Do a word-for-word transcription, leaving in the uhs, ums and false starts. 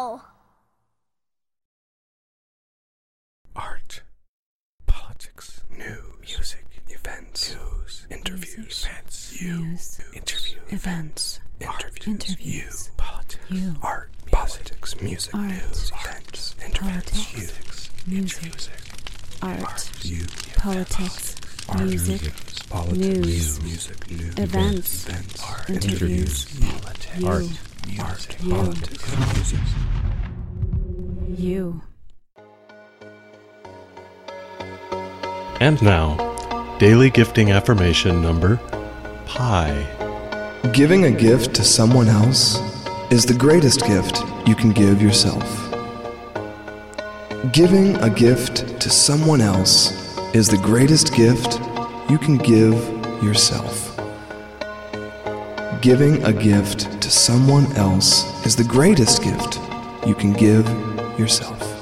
No! Art, politics, news, music, events, news, interviews, events, you, news, interview, events, interviews, interviews, you, politics, you, art, politics, music, art, news, events, interviews, politics, you, music, art, you, politics, art, music, politics, news, music, news, events, events, art, interviews, politics, you, art, art, you, politics, music. you. And now, daily gifting affirmation number pi. Giving a gift to someone else is the greatest gift you can give yourself. Giving a gift to someone else is the greatest gift you can give yourself. Giving a gift to someone else is the greatest gift you can give yourself.